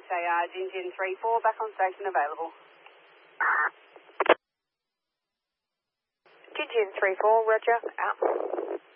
say Gin 3-4, back on station available. Gin 3-4, roger, out.